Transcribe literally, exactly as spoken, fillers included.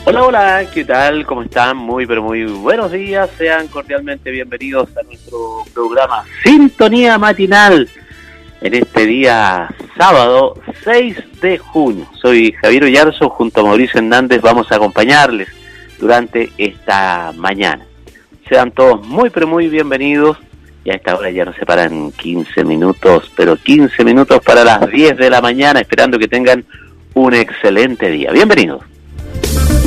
Hola, hola, ¿qué tal? ¿Cómo están? Muy, pero muy buenos días. Sean cordialmente bienvenidos a nuestro programa Sintonía Matinal en este día sábado seis de junio. Soy Javier Ollarzo, junto a Mauricio Hernández vamos a acompañarles durante esta mañana. Sean todos muy, pero muy bienvenidos. Y a esta hora ya nos separan quince minutos, pero quince minutos para las diez de la mañana, esperando que tengan un excelente día. Bienvenidos.